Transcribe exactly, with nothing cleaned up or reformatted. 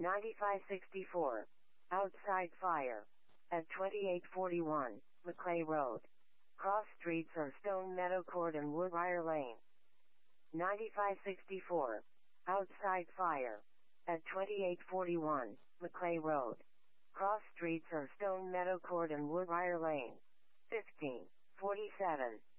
ninety-five sixty-four, outside fire, at twenty-eight forty-one, Maclay Road. Cross streets are Stone Meadow Court and Woodbriar Lane. ninety-five sixty-four, outside fire, at twenty-eight forty-one, Maclay Road. Cross streets are Stone Meadow Court and Woodbriar Lane. fifteen forty-seven,